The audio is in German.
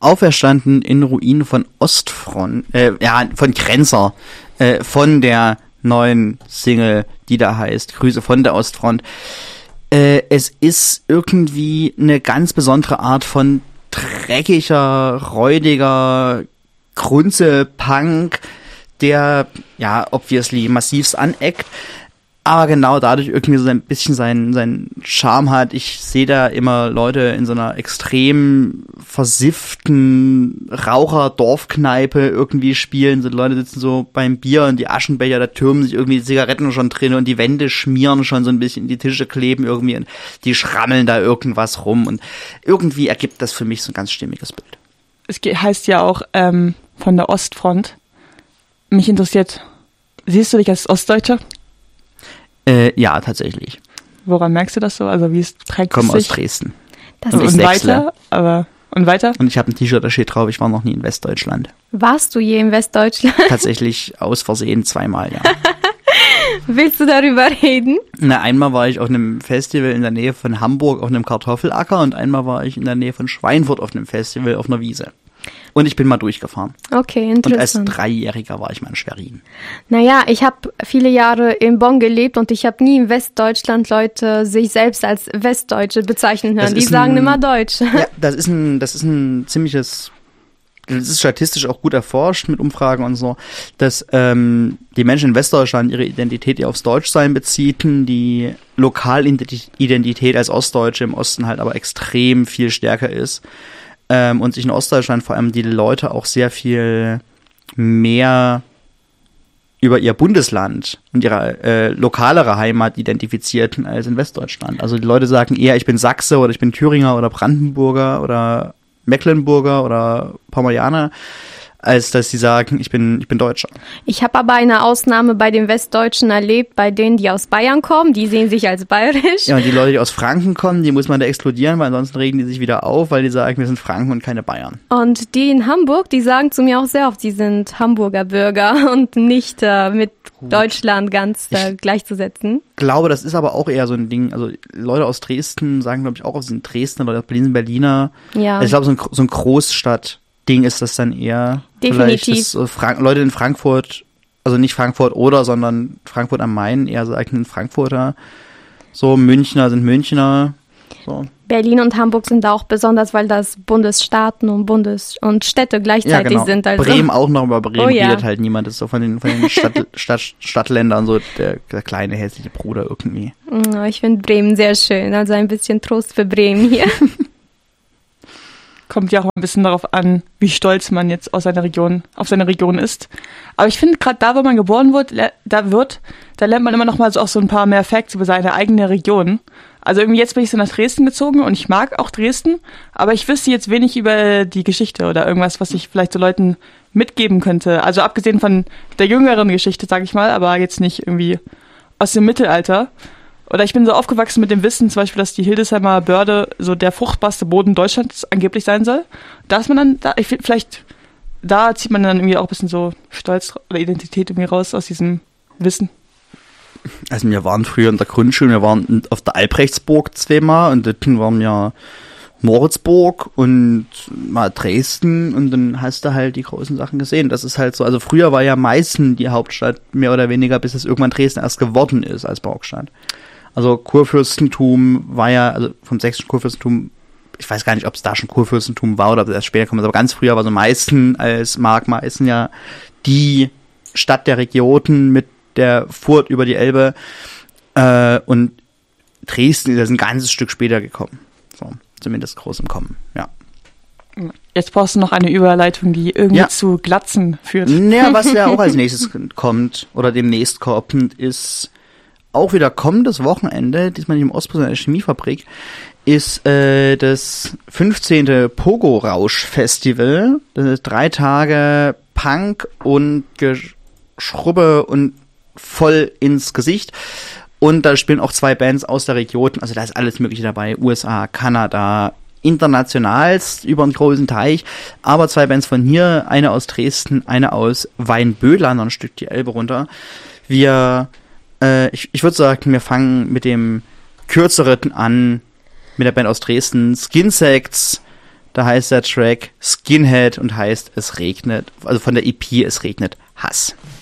auferstanden in Ruinen von Ostfront, von Grenzer, von der neuen Single, die da heißt Grüße von der Ostfront. Es ist irgendwie eine ganz besondere Art von dreckiger, räudiger Grunze-Punk, der, ja, obviously massivst aneckt, aber genau dadurch irgendwie so ein bisschen seinen Charme hat. Ich sehe da immer Leute in so einer extrem versifften Raucher-Dorfkneipe irgendwie spielen. So Leute sitzen so beim Bier und die Aschenbecher, da türmen sich irgendwie die Zigaretten schon drin und die Wände schmieren schon so ein bisschen, die Tische kleben irgendwie und die schrammeln da irgendwas rum und irgendwie ergibt das für mich so ein ganz stimmiges Bild. Es heißt ja auch von der Ostfront. Mich interessiert, siehst du dich als Ostdeutscher? Ja, tatsächlich. Woran merkst du das so? Also wie prägt ich komme es sich? Aus Dresden. Und weiter? Und weiter? Und ich habe ein T-Shirt, da steht drauf, ich war noch nie in Westdeutschland. Warst du je in Westdeutschland? Tatsächlich aus Versehen 2-mal, ja. Willst du darüber reden? Einmal war ich auf einem Festival in der Nähe von Hamburg auf einem Kartoffelacker und einmal war ich in der Nähe von Schweinfurt auf einem Festival auf einer Wiese. Und ich bin mal durchgefahren. Okay, interessant. Und als 3-Jähriger war ich mal in Schwerin. Naja, ich habe viele Jahre in Bonn gelebt und ich habe nie in Westdeutschland Leute sich selbst als Westdeutsche bezeichnen hören. Die sagen immer Deutsch. Ja, das ist ein ziemliches, das ist statistisch auch gut erforscht mit Umfragen und so, dass die Menschen in Westdeutschland ihre Identität ja aufs Deutschsein beziehen, die Lokalidentität als Ostdeutsche im Osten halt aber extrem viel stärker ist. Und sich in Ostdeutschland vor allem die Leute auch sehr viel mehr über ihr Bundesland und ihre lokalere Heimat identifizierten als in Westdeutschland. Also die Leute sagen eher, ich bin Sachse oder ich bin Thüringer oder Brandenburger oder Mecklenburger oder Pommerjaner, als dass sie sagen, ich bin Deutscher. Ich habe aber eine Ausnahme bei den Westdeutschen erlebt, bei denen, die aus Bayern kommen, die sehen sich als bayerisch. Ja, und die Leute, die aus Franken kommen, die muss man da exkludieren, weil ansonsten regen die sich wieder auf, weil die sagen, wir sind Franken und keine Bayern. Und die in Hamburg, die sagen zu mir auch sehr oft, sie sind Hamburger Bürger und nicht mit Deutschland ganz gleichzusetzen. Ich glaube, das ist aber auch eher so ein Ding, also Leute aus Dresden sagen, glaube ich, auch, sie sind Dresdner, Leute aus Berlin sind Berliner. Ja. Also ich glaube, so ein Großstadt-Ding ist das dann eher. Definitiv. Vielleicht Leute in Frankfurt, also nicht Frankfurt oder, sondern Frankfurt am Main, eher so eigentlich Frankfurter. So Münchner sind Münchner. So. Berlin und Hamburg sind auch besonders, weil das Bundesstaaten und Städte gleichzeitig sind. Also. Bremen auch noch, aber Bremen redet halt niemand. Das ist so von den Stadtländern so der kleine hässliche Bruder irgendwie. Ich finde Bremen sehr schön, also ein bisschen Trost für Bremen hier. Kommt ja auch ein bisschen darauf an, wie stolz man jetzt auf seine Region ist. Aber ich finde, gerade da, wo man geboren wird, da lernt man immer noch mal so auch so ein paar mehr Facts über seine eigene Region. Also irgendwie jetzt bin ich so nach Dresden gezogen und ich mag auch Dresden, aber ich wüsste jetzt wenig über die Geschichte oder irgendwas, was ich vielleicht so Leuten mitgeben könnte. Also abgesehen von der jüngeren Geschichte, sag ich mal, aber jetzt nicht irgendwie aus dem Mittelalter. Oder ich bin so aufgewachsen mit dem Wissen, zum Beispiel, dass die Hildesheimer Börde so der fruchtbarste Boden Deutschlands angeblich sein soll. Da ist man dann, da zieht man dann irgendwie auch ein bisschen so Stolz oder Identität irgendwie raus aus diesem Wissen. Also wir waren früher in der Grundschule, wir waren auf der Albrechtsburg 2-mal und dann waren wir Moritzburg und mal Dresden und dann hast du halt die großen Sachen gesehen. Das ist halt so, also früher war ja Meißen die Hauptstadt, mehr oder weniger, bis es irgendwann Dresden erst geworden ist als Burgstadt. Also Kurfürstentum war ja, also vom sächsischen Kurfürstentum, ich weiß gar nicht, ob es da schon Kurfürstentum war oder ob das erst später kommt, aber ganz früher war so Meißen als Mark Meißen ja die Stadt der Regionen mit der Furt über die Elbe und Dresden ist ein ganzes Stück später gekommen. So, zumindest groß im Kommen, ja. Jetzt brauchst du noch eine Überleitung, die irgendwie zu Glatzen führt. Ja, was ja auch als nächstes kommt oder demnächst kommt, ist auch wieder kommendes Wochenende, diesmal nicht im Ostbus in der Chemiefabrik, ist das 15. Pogo-Rausch-Festival. Das ist 3 Tage Punk und Geschrubbe und voll ins Gesicht. Und da spielen auch 2 Bands aus der Region, also da ist alles Mögliche dabei, USA, Kanada, internationals über einen großen Teich, aber 2 Bands von hier, eine aus Dresden, eine aus Weinböhlern, noch ein Stück die Elbe runter. Ich würde sagen, wir fangen mit dem kürzeren an, mit der Band aus Dresden, Skin Sects, Da heißt der Track Skinhead und heißt Es regnet, also von der EP Es regnet Hass.